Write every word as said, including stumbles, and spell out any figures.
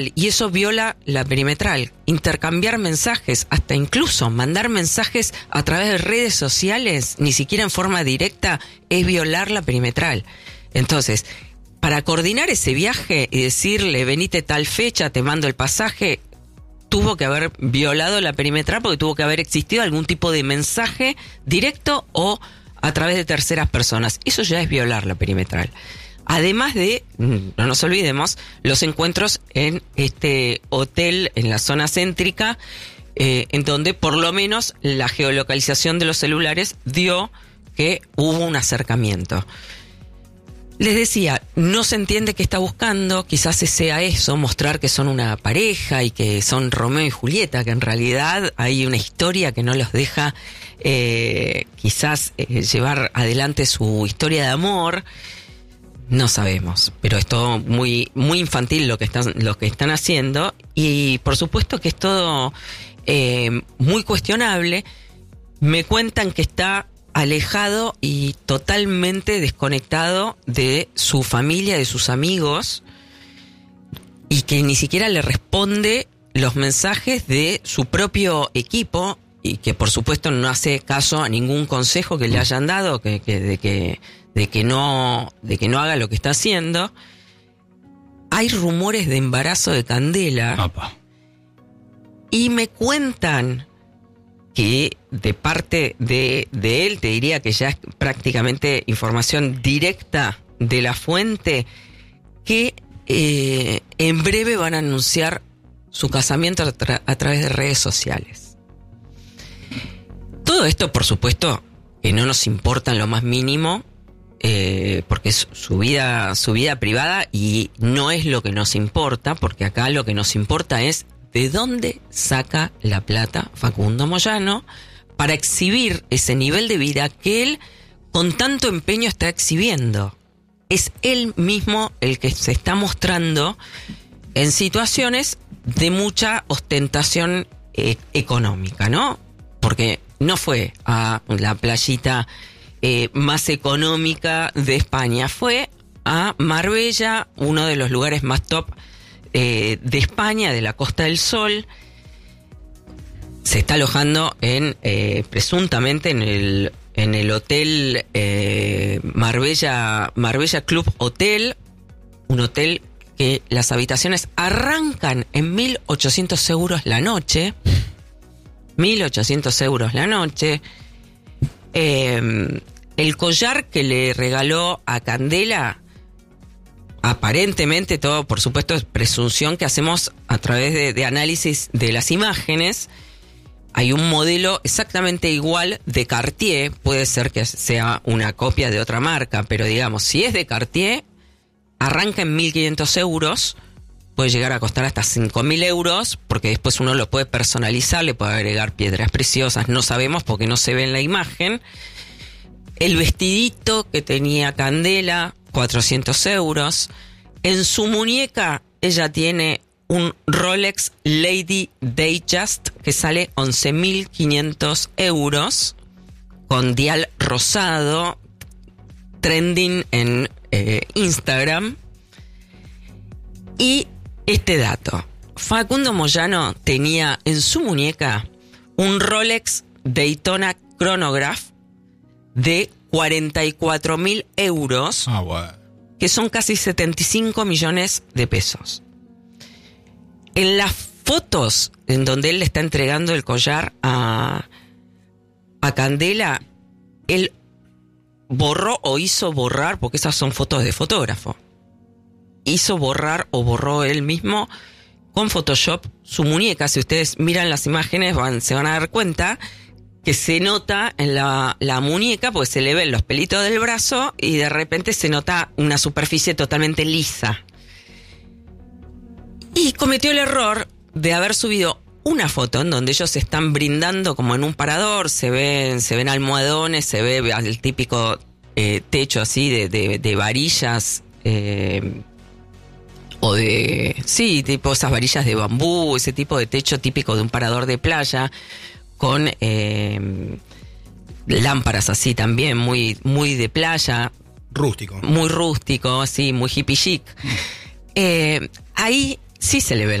Y eso viola la perimetral. Intercambiar mensajes, hasta incluso mandar mensajes a través de redes sociales, ni siquiera en forma directa, es violar la perimetral. Entonces, para coordinar ese viaje y decirle, venite tal fecha, te mando el pasaje, tuvo que haber violado la perimetral porque tuvo que haber existido algún tipo de mensaje directo o a través de terceras personas. Eso ya es violar la perimetral. Además de, no nos olvidemos, los encuentros en este hotel en la zona céntrica, eh, en donde por lo menos la geolocalización de los celulares dio que hubo un acercamiento. Les decía, no se entiende qué está buscando, quizás sea eso, mostrar que son una pareja y que son Romeo y Julieta, que en realidad hay una historia que no los deja eh, quizás eh, llevar adelante su historia de amor. No sabemos, pero es todo muy, muy infantil lo que están, lo que están haciendo, y por supuesto que es todo eh, muy cuestionable. Me cuentan que está alejado y totalmente desconectado de su familia, de sus amigos, y que ni siquiera le responde los mensajes de su propio equipo, y que por supuesto no hace caso a ningún consejo que le hayan dado, que, que, de que de que no de que no haga lo que está haciendo. Hay rumores de embarazo de Candela. Opa. Y me cuentan que de parte de, de él, te diría que ya es prácticamente información directa de la fuente, que eh, en breve van a anunciar su casamiento a, tra- a través de redes sociales. Todo esto, por supuesto, que no nos importa en lo más mínimo, Eh, porque es su vida, su vida privada, y no es lo que nos importa, porque acá lo que nos importa es de dónde saca la plata Facundo Moyano para exhibir ese nivel de vida que él con tanto empeño está exhibiendo. Es él mismo el que se está mostrando en situaciones de mucha ostentación eh, económica, ¿no? Porque no fue a la playita Eh, más económica de España, fue a Marbella, uno de los lugares más top eh, de España, de la Costa del Sol. Se está alojando en eh, presuntamente en el en el hotel eh, Marbella Marbella Club Hotel, un hotel que las habitaciones arrancan en mil ochocientos euros la noche, mil ochocientos euros la noche. Eh, el collar que le regaló a Candela, aparentemente, todo por supuesto es presunción que hacemos a través de, de análisis de las imágenes, hay un modelo exactamente igual de Cartier, puede ser que sea una copia de otra marca, pero digamos, si es de Cartier, arranca en mil quinientos euros, puede llegar a costar hasta cinco mil euros, porque después uno lo puede personalizar, le puede agregar piedras preciosas, no sabemos porque no se ve en la imagen. El vestidito que tenía Candela, cuatrocientos euros. En su muñeca, ella tiene un Rolex Lady Datejust que sale once mil quinientos euros, con dial rosado, trending en eh, Instagram. Y este dato, Facundo Moyano tenía en su muñeca un Rolex Daytona Chronograph de cuarenta y cuatro mil euros, ah, bueno. que son casi setenta y cinco millones de pesos. En las fotos en donde él le está entregando el collar a, a Candela, él borró o hizo borrar, porque esas son fotos de fotógrafo, hizo borrar o borró él mismo con Photoshop su muñeca. Si ustedes miran las imágenes van, se van a dar cuenta que se nota en la, la muñeca, porque se le ven los pelitos del brazo y de repente se nota una superficie totalmente lisa. Y cometió el error de haber subido una foto en donde ellos se están brindando como en un parador, se ven, se ven almohadones, se ve el típico eh, techo así de, de, de varillas, eh, o de, sí, tipo esas varillas de bambú, ese tipo de techo típico de un parador de playa, con eh, lámparas así también, muy, muy de playa. Rústico. Muy rústico, sí, muy hippie chic. Mm. Eh, ahí sí se le ve